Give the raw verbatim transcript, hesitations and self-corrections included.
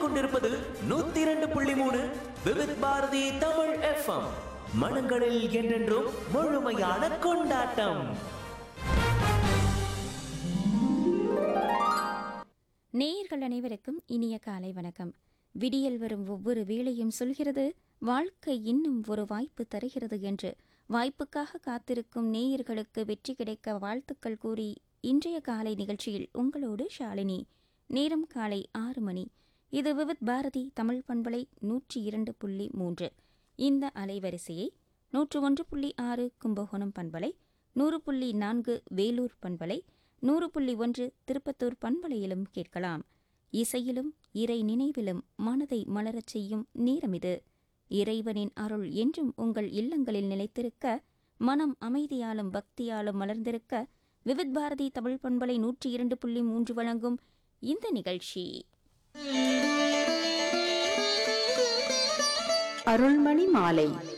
கேட்டுக்கொண்டிருப்பது நூத்தி இரண்டு புள்ளி மூணு விவித் பாரதி தமிழ் எஃப்எம். மனங்களில் என்றென்றும் முழுமையான கொண்டாட்டம். நேயர்கள் அனைவருக்கும் இனிய காலை வணக்கம். விடியல் வரும் ஒவ்வொரு வேளையும் சொல்கிறது வாழ்க்கை இன்னும் ஒரு வாய்ப்பு தருகிறது என்று. வாய்ப்புக்காக காத்திருக்கும் நேயர்களுக்கு வெற்றி கிடைக்க வாழ்த்துக்கள் கூறி இன்றைய காலை நிகழ்ச்சியில் உங்களோடு ஷாலினி. நேரம் காலை ஆறு மணி. இது விவித் பாரதி தமிழ் பண்பலை நூற்றி இரண்டு புள்ளி மூன்று. இந்த அலைவரிசையை நூற்று ஒன்று புள்ளி ஆறு கும்பகோணம் பண்பலை, நூறு புள்ளி நான்கு வேலூர் பண்பலை, நூறு புள்ளி ஒன்று திருப்பத்தூர் பண்பலையிலும் கேட்கலாம். இசையிலும் இறை நினைவிலும் மனதை மலரச் செய்யும் நேரமிது. இறைவனின் அருள் என்றும் உங்கள் இல்லங்களில் நிலைத்திருக்க, மனம் அமைதியாலும் பக்தியாலும் மலர்ந்திருக்க விவித் பாரதி தமிழ் பண்பலை நூற்றி இரண்டு புள்ளி மூன்று வழங்கும் இந்த நிகழ்ச்சி அருள்மணி மாலை.